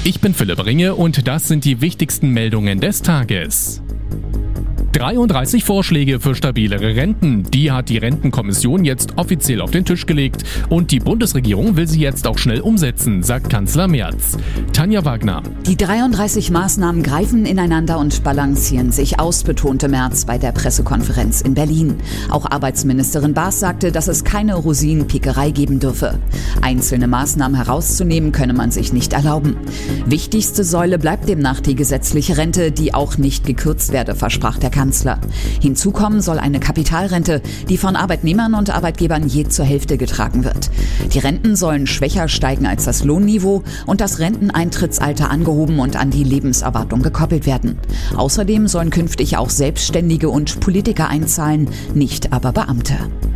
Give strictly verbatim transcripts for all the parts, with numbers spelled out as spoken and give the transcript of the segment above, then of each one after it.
Ich bin Philipp Ringe und das sind die wichtigsten Meldungen des Tages. dreiunddreißig Vorschläge für stabilere Renten. Die hat die Rentenkommission jetzt offiziell auf den Tisch gelegt. Und die Bundesregierung will sie jetzt auch schnell umsetzen, sagt Kanzler Merz. Tanja Wagner. Die dreiunddreißig Maßnahmen greifen ineinander und balancieren sich aus, betonte Merz bei der Pressekonferenz in Berlin. Auch Arbeitsministerin Baas sagte, dass es keine Rosinenpickerei geben dürfe. Einzelne Maßnahmen herauszunehmen, könne man sich nicht erlauben. Wichtigste Säule bleibt demnach die gesetzliche Rente, die auch nicht gekürzt werde, versprach der Kanzler. Hinzu kommen soll eine Kapitalrente, die von Arbeitnehmern und Arbeitgebern je zur Hälfte getragen wird. Die Renten sollen schwächer steigen als das Lohnniveau und das Renteneintrittsalter angehoben und an die Lebenserwartung gekoppelt werden. Außerdem sollen künftig auch Selbstständige und Politiker einzahlen, nicht aber Beamte.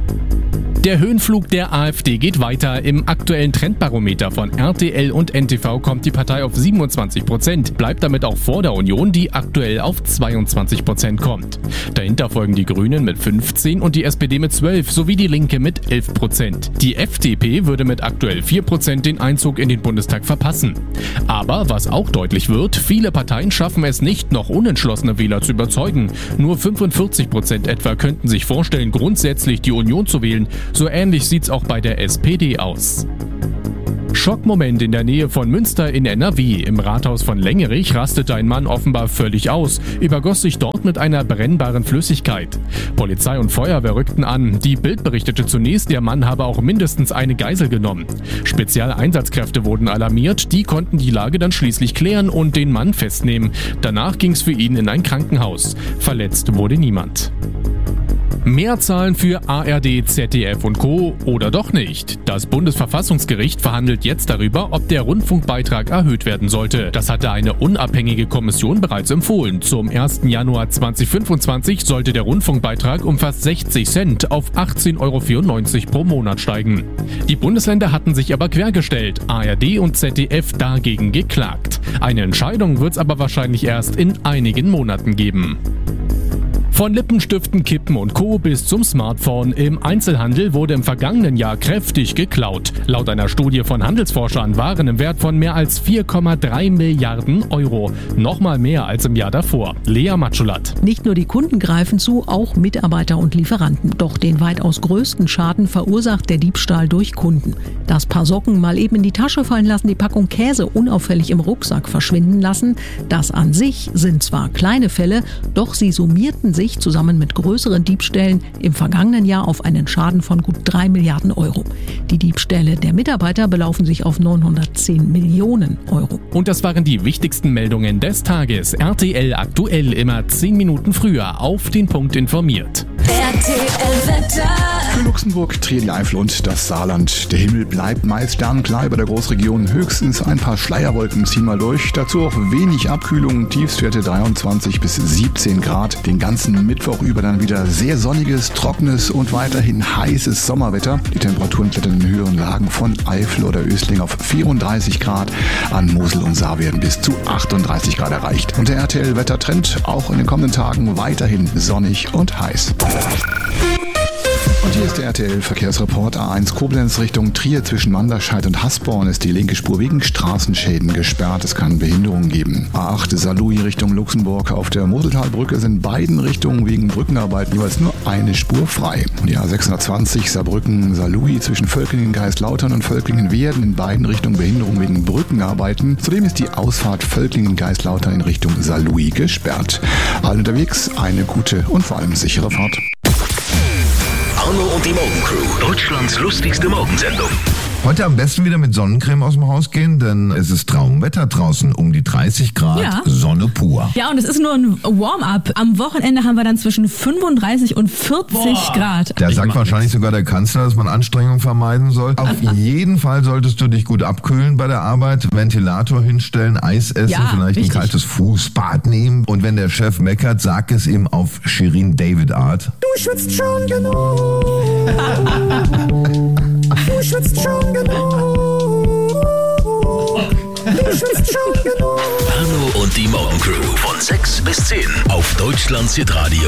Der Höhenflug der AfD geht weiter. Im aktuellen Trendbarometer von R T L und N T V kommt die Partei auf siebenundzwanzig Prozent, bleibt damit auch vor der Union, die aktuell auf zweiundzwanzig Prozent kommt. Dahinter folgen die Grünen mit fünfzehn und die S P D mit zwölf sowie die Linke mit elf Prozent. Die F D P würde mit aktuell vier Prozent den Einzug in den Bundestag verpassen. Aber was auch deutlich wird, viele Parteien schaffen es nicht, noch unentschlossene Wähler zu überzeugen. Nur fünfundvierzig Prozent etwa könnten sich vorstellen, grundsätzlich die Union zu wählen. So ähnlich sieht's auch bei der S P D aus. Schockmoment in der Nähe von Münster in N R W. Im Rathaus von Lengerich rastete ein Mann offenbar völlig aus, übergoss sich dort mit einer brennbaren Flüssigkeit. Polizei und Feuerwehr rückten an. Die Bild berichtete zunächst, der Mann habe auch mindestens eine Geisel genommen. Spezielle Einsatzkräfte wurden alarmiert, die konnten die Lage dann schließlich klären und den Mann festnehmen. Danach ging's für ihn in ein Krankenhaus. Verletzt wurde niemand. Mehr Zahlen für A R D, Z D F und Co. oder doch nicht? Das Bundesverfassungsgericht verhandelt jetzt darüber, ob der Rundfunkbeitrag erhöht werden sollte. Das hatte eine unabhängige Kommission bereits empfohlen. Zum ersten Januar zweitausendfünfundzwanzig sollte der Rundfunkbeitrag um fast sechzig Cent auf achtzehn Euro vierundneunzig pro Monat steigen. Die Bundesländer hatten sich aber quergestellt, A R D und Z D F dagegen geklagt. Eine Entscheidung wird es aber wahrscheinlich erst in einigen Monaten geben. Von Lippenstiften, Kippen und Co. bis zum Smartphone. Im Einzelhandel wurde im vergangenen Jahr kräftig geklaut. Laut einer Studie von Handelsforschern waren im Wert von mehr als vier Komma drei Milliarden Euro. Nochmal mehr als im Jahr davor. Lea Matschulat. Nicht nur die Kunden greifen zu, auch Mitarbeiter und Lieferanten. Doch den weitaus größten Schaden verursacht der Diebstahl durch Kunden. Das Paar Socken mal eben in die Tasche fallen lassen, die Packung Käse unauffällig im Rucksack verschwinden lassen. Das an sich sind zwar kleine Fälle, doch sie summierten sich zusammen mit größeren Diebstählen im vergangenen Jahr auf einen Schaden von gut drei Milliarden Euro. Die Diebstähle der Mitarbeiter belaufen sich auf neunhundertzehn Millionen Euro. Und das waren die wichtigsten Meldungen des Tages. R T L aktuell immer zehn Minuten früher auf den Punkt informiert. R T L-Wetter. Für Luxemburg, Trier, die Eifel und das Saarland. Der Himmel bleibt meist sternklar über der Großregion. Höchstens ein paar Schleierwolken ziehen mal durch. Dazu auch wenig Abkühlung. Tiefstwerte dreiundzwanzig bis siebzehn Grad. Den ganzen Mittwoch über dann wieder sehr sonniges, trockenes und weiterhin heißes Sommerwetter. Die Temperaturen klettern in höheren Lagen von Eifel oder Ösling auf vierunddreißig Grad. An Mosel und Saar werden bis zu achtunddreißig Grad erreicht. Und der R T L-Wettertrend auch in den kommenden Tagen weiterhin sonnig und heiß. Und hier ist der R T L-Verkehrsreport. A eins Koblenz Richtung Trier zwischen Manderscheid und Hasborn ist die linke Spur wegen Straßenschäden gesperrt. Es kann Behinderungen geben. A acht Saarlouis Richtung Luxemburg. Auf der Moseltalbrücke sind beiden Richtungen wegen Brückenarbeiten jeweils nur eine Spur frei. Und die A sechshundertzwanzig Saarbrücken Saarlouis zwischen Völklingen-Geistlautern und Völklingen-Werden in beiden Richtungen Behinderungen wegen Brückenarbeiten. Zudem ist die Ausfahrt Völklingen-Geistlautern in Richtung Saarlouis gesperrt. Allen unterwegs eine gute und vor allem sichere Fahrt. Arno und die Morgencrew, Deutschlands lustigste Morgensendung. Heute am besten wieder mit Sonnencreme aus dem Haus gehen, denn es ist Traumwetter draußen, um die dreißig Grad, ja. Sonne pur. Ja, und es ist nur ein Warm-up. Am Wochenende haben wir dann zwischen fünfunddreißig und vierzig Boah. Grad. Da sagt wahrscheinlich sogar der Kanzler, dass man Anstrengung vermeiden soll. Auf jeden Fall solltest du dich gut abkühlen bei der Arbeit, Ventilator hinstellen, Eis essen, ja, vielleicht richtig. ein kaltes Fußbad nehmen. Und wenn der Chef meckert, sag es ihm auf Shirin David Art. Du schwitzt schon genug. Du schwitzt schon genug. Du schwitzt schon genug. Arno und die Morgencrew von sechs bis zehn auf Deutschlands Hitradio